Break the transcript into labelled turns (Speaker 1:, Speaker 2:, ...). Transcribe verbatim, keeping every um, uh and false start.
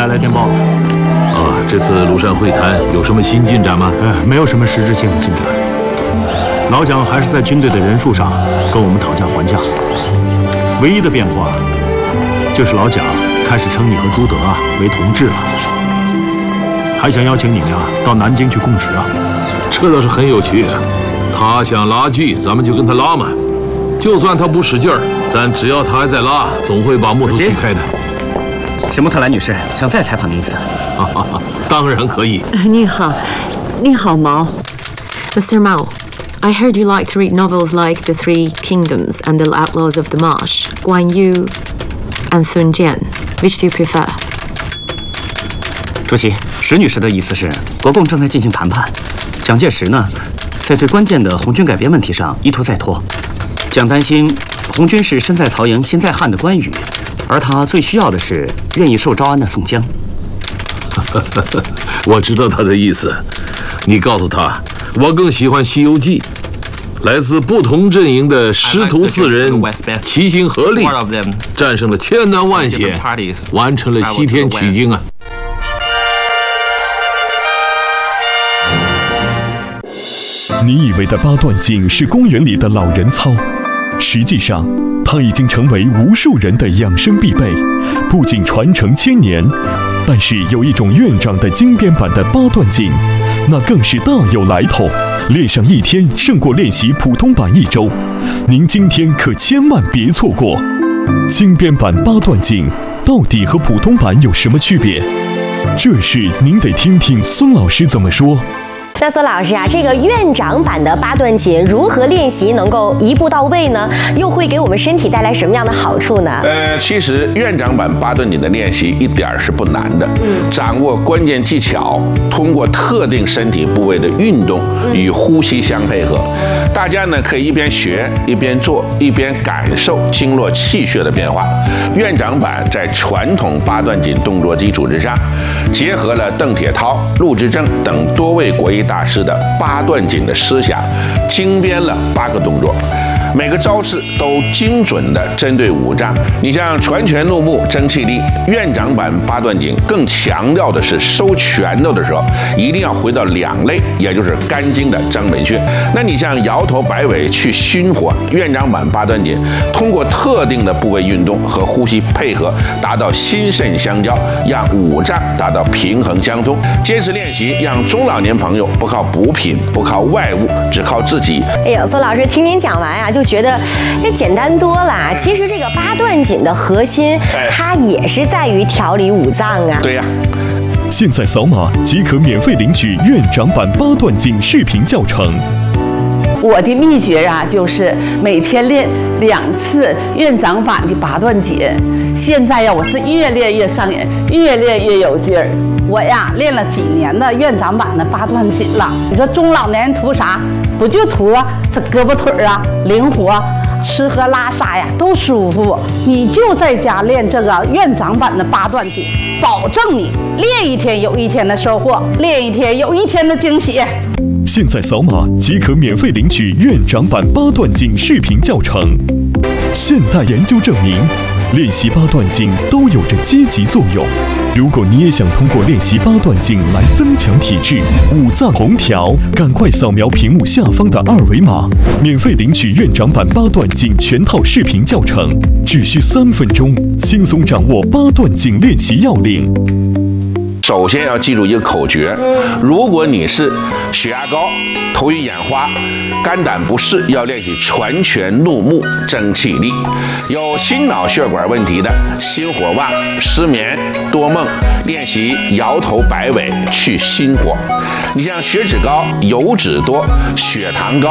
Speaker 1: 来来电报了。
Speaker 2: 啊，这次庐山会谈有什么新进展吗？
Speaker 1: 呃，没有什么实质性的进展。老蒋还是在军队的人数上跟我们讨价还价。唯一的变化，就是老蒋开始称你和朱德啊为同志了，还想邀请你们啊到南京去供职啊。
Speaker 2: 这倒是很有趣啊。他想拉锯，咱们就跟他拉嘛。就算他不使劲儿，但只要他还在拉，总会把木头锯开的。
Speaker 3: 沈木特兰女士想再采访您一次。
Speaker 2: 哈哈哈，当然可以。
Speaker 4: 你好，你好，毛。Mister Mao, I heard you like to read novels like The Three Kingdoms and The Outlaws of the Marsh, Guan Yu and Sun Jian. Which do you prefer?
Speaker 3: 主席，石女士的意思是，国共正在进行谈判，蒋介石呢，在最关键的红军改编问题上一拖再拖。蒋担心红军是身在曹营心在汉的关羽，而他最需要的是愿意受招安的宋江。
Speaker 2: 我知道他的意思，你告诉他，我更喜欢《西游记》，来自不同阵营的师徒四人齐心合力，战胜了千难万险，完成了西天取经啊！
Speaker 5: 你以为的八段锦是公园里的老人操，实际上它已经成为无数人的养生必备，不仅传承千年，但是有一种院长的精编版的八段锦，那更是大有来头，练上一天胜过练习普通版一周，您今天可千万别错过。精编版八段锦到底和普通版有什么区别？这事您得听听孙老师怎么说。
Speaker 6: 那孙老师啊，这个院长版的八段锦如何练习能够一步到位呢？又会给我们身体带来什么样的好处呢？
Speaker 7: 呃，其实院长版八段锦的练习一点是不难的，嗯、掌握关键技巧，通过特定身体部位的运动与呼吸相配合，大家呢可以一边学一边做，一边感受经络气血的变化。院长版在传统八段锦动作基础之上，结合了邓铁涛、陆之正等多位国医大师的八段锦的思想，精编了八个动作，每个招式都精准的针对五脏。你像拳拳怒目争气力，院长版八段锦更强调的是收拳头的时候一定要回到两肋，也就是肝经的张本穴。那你像摇头摆尾去熏火，院长版八段锦通过特定的部位运动和呼吸配合，达到心肾相交，让五脏达到平衡相通。坚持练习，让中老年朋友不靠补品，不靠外物，只靠自己。
Speaker 6: 哎呦，孙老师听您讲完啊，就觉得这简单多了。其实这个八段锦的核心，它也是在于调理五脏啊。
Speaker 7: 对呀、
Speaker 5: 啊。现在扫码即可免费领取院长版八段锦视频教程。
Speaker 8: 我的秘诀啊，就是每天练两次院长版的八段锦。现在呀，我是越练越上瘾，越练越有劲儿。我呀，练了几年的院长版的八段锦了。你说中老年人图啥？不就图这胳膊腿啊灵活，吃喝拉撒呀都舒服。你就在家练这个院长版的八段锦，保证你练一天有一天的收获，练一天有一天的惊喜。
Speaker 5: 现在扫码即可免费领取院长版八段锦视频教程。现代研究证明，练习八段锦都有着积极作用。如果你也想通过练习八段锦来增强体质、五脏红调，赶快扫描屏幕下方的二维码，免费领取院长版八段锦全套视频教程，只需三分钟，轻松掌握八段锦练习要领。
Speaker 7: 首先要记住一个口诀，如果你是血压高、头晕眼花、肝胆不适，要练习拳拳怒目争气力；有心脑血管问题的，心火旺、失眠、多梦，练习摇头摆尾去心火。你像血脂高、油脂多、血糖高，